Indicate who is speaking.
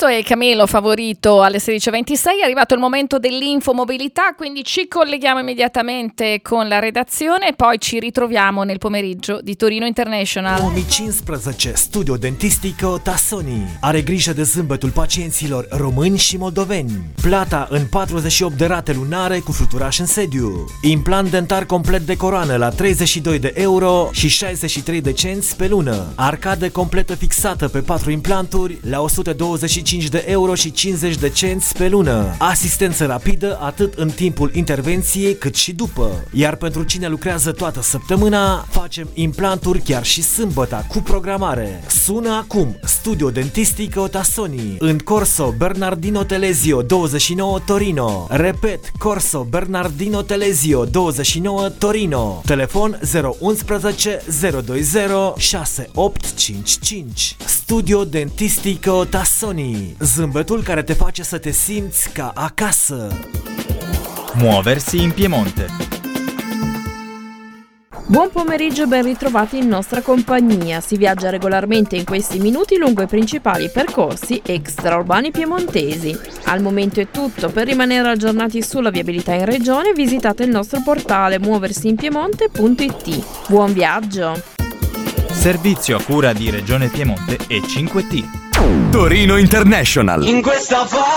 Speaker 1: e Camillo Favorito alle 16:26. È arrivato il momento dell'infomobilità, quindi ci colleghiamo immediatamente con la redazione e poi ci ritroviamo nel pomeriggio di Torino International.
Speaker 2: 2015, Studio Dentistico Tassoni are grijă de zâmbetul pacienților români și moldoveni. Plata în 48 de rate lunare cu fluturaș în sediu. Implant dentar complet de coroană la 32 de euro și 63 de cenți pe lună. Arcadă completă fixată pe 4 implanturi la 125 de euro și 50 de cenți pe lună. Asistență rapidă atât în timpul intervenției cât și după. Iar pentru cine lucrează toată săptămâna, facem implanturi chiar și sâmbătă cu programare. Sună acum Studio Dentistico Tassoni în Corso Bernardino Telesio 29 Torino. Repet, Corso Bernardino Telesio 29 Torino. Telefon 011 020 6855. Studio Dentistico Tassoni. Zâmbetul care te face să te simți ca acasă.
Speaker 3: Muoversi in Piemonte.
Speaker 4: Buon pomeriggio e ben ritrovati in nostra compagnia. Si viaggia regolarmente in questi minuti lungo i principali percorsi extraurbani piemontesi. Al momento è tutto. Per rimanere aggiornati sulla viabilità in regione visitate il nostro portale muoversiinpiemonte.it. Buon viaggio!
Speaker 3: Servizio a cura di Regione Piemonte e 5T.
Speaker 5: Torino International.
Speaker 6: In questa fase